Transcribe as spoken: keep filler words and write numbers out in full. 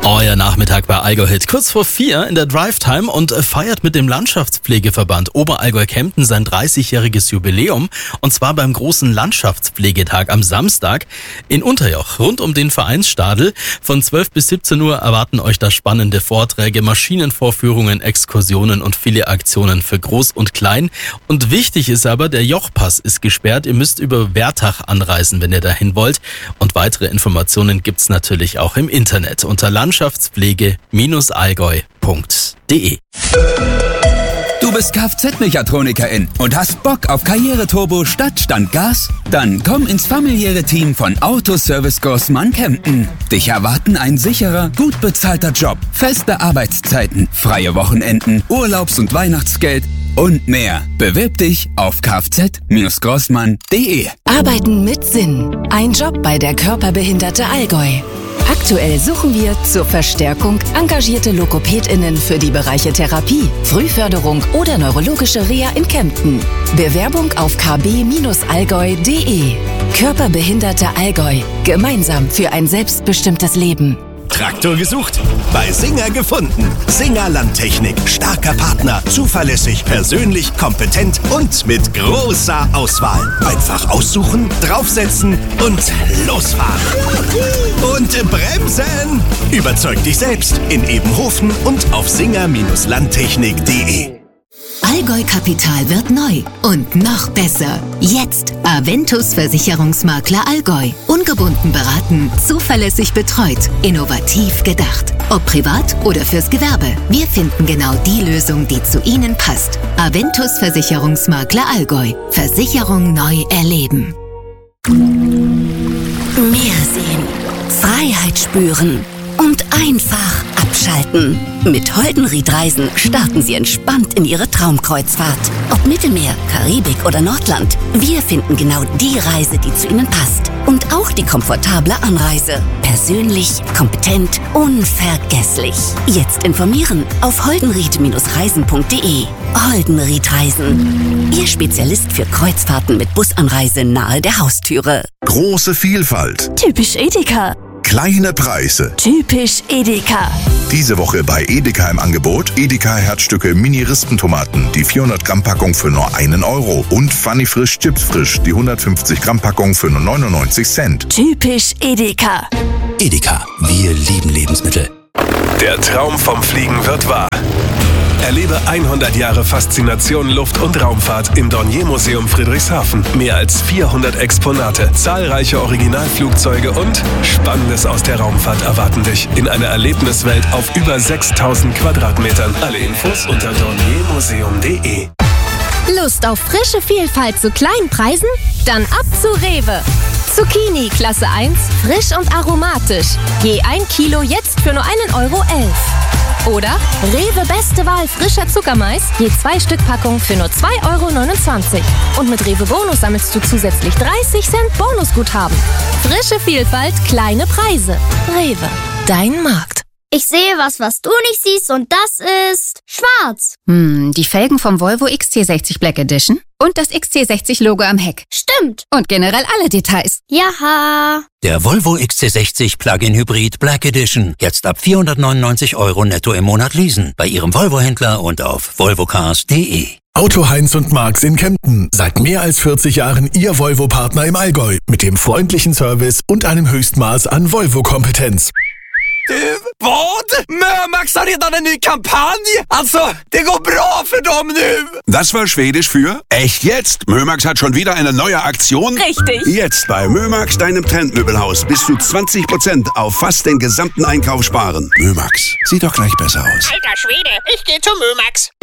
Euer Nachmittag bei Allgäu Hit. Kurz vor vier in der Drive-Time und feiert mit dem Landschaftspflegeverband Oberallgäu-Kempten sein dreißigjähriges Jubiläum. Und zwar beim großen Landschaftspflegetag am Samstag in Unterjoch. Rund um den Vereinsstadel von zwölf bis siebzehn Uhr erwarten euch da spannende Vorträge, Maschinenvorführungen, Exkursionen und viele Aktionen für Groß und Klein. Und wichtig ist aber, der Jochpass ist gesperrt. Ihr müsst über Wertach anreisen, wenn ihr dahin wollt. Und weitere Informationen gibt's natürlich auch im Internet unter landschaftspflege allgäu punkt de. Du bist Kfz-Mechatronikerin und hast Bock auf Karriereturbo statt Standgas? Dann komm ins familiäre Team von Autoservice Grossmann Kempten. Dich erwarten ein sicherer, gut bezahlter Job, feste Arbeitszeiten, freie Wochenenden, Urlaubs- und Weihnachtsgeld und mehr. Bewirb dich auf kfz grossmann punkt de. Arbeiten mit Sinn. Ein Job bei der Körperbehinderte Allgäu. Aktuell suchen wir zur Verstärkung engagierte LogopädInnen für die Bereiche Therapie, Frühförderung oder neurologische Reha in Kempten. Bewerbung auf k b allgäu punkt de. Körperbehinderte Allgäu. Gemeinsam für ein selbstbestimmtes Leben. Traktor gesucht? Bei Singer gefunden. Singer Landtechnik. Starker Partner, zuverlässig, persönlich, kompetent und mit großer Auswahl. Einfach aussuchen, draufsetzen und losfahren. Und bremsen! Überzeug dich selbst in Ebenhofen und auf singer landtechnik punkt de. Allgäu Kapital wird neu und noch besser. Jetzt Aventus Versicherungsmakler Allgäu. Ungebunden beraten, zuverlässig betreut, innovativ gedacht. Ob privat oder fürs Gewerbe. Wir finden genau die Lösung, die zu Ihnen passt. Aventus Versicherungsmakler Allgäu. Versicherung neu erleben. Meer sehen, Freiheit spüren und einfach abschalten. Mit Holdenried-Reisen starten Sie entspannt in Ihre Traumkreuzfahrt. Ob Mittelmeer, Karibik oder Nordland, wir finden genau die Reise, die zu Ihnen passt. Und auch die komfortable Anreise. Persönlich, kompetent, unvergesslich. Jetzt informieren auf holdenried reisen punkt de. Holdenried Reisen. Ihr Spezialist für Kreuzfahrten mit Busanreise nahe der Haustüre. Große Vielfalt. Typisch Edeka. Kleine Preise. Typisch Edeka. Diese Woche bei Edeka im Angebot Edeka Herzstücke Mini-Rispentomaten, die vierhundert Gramm Packung für nur einen Euro und Funny Frisch Chips Frisch, die hundertfünfzig Gramm Packung für nur neunundneunzig Cent. Typisch Edeka. Edeka, wir lieben Lebensmittel. Der Traum vom Fliegen wird wahr. Erlebe hundert Jahre Faszination Luft- und Raumfahrt im Dornier-Museum Friedrichshafen. Mehr als vierhundert Exponate, zahlreiche Originalflugzeuge und Spannendes aus der Raumfahrt erwarten dich in einer Erlebniswelt auf über sechstausend Quadratmetern. Alle Infos unter dornier museum punkt de. Lust auf frische Vielfalt zu kleinen Preisen? Dann ab zu Rewe. Zucchini Klasse eins, frisch und aromatisch. Je ein Kilo jetzt für nur einen Euro elf. Oder Rewe Beste Wahl frischer Zuckermais, je zwei Stück Packung für nur zwei Euro neunundzwanzig. Und mit Rewe Bonus sammelst du zusätzlich dreißig Cent Bonusguthaben. Frische Vielfalt, kleine Preise. Rewe, dein Markt. Ich sehe was, was du nicht siehst, und das ist schwarz. Hm, die Felgen vom Volvo X C sechzig Black Edition und das X C sechzig Logo am Heck. Stimmt. Und generell alle Details. Jaha. Der Volvo X C sechzig Plug-in Hybrid Black Edition. Jetzt ab vierhundertneunundneunzig Euro netto im Monat leasen. Bei Ihrem Volvo-Händler und auf volvocars punkt de. Auto Heinz und Marx in Kempten. Seit mehr als vierzig Jahren Ihr Volvo-Partner im Allgäu. Mit dem freundlichen Service und einem Höchstmaß an Volvo-Kompetenz. Du, vad? Mömax har redan en ny kampanj! Alltså, det går bra för dem nu! Das war Schwedisch für echt jetzt. Mömax hat schon wieder eine neue Aktion. Richtig. Jetzt bei Mömax, deinem Trendmöbelhaus, bis zu zwanzig Prozent auf fast den gesamten Einkauf sparen. Mömax, sieht doch gleich besser aus. Alter Schwede, ich geh zu Mömax.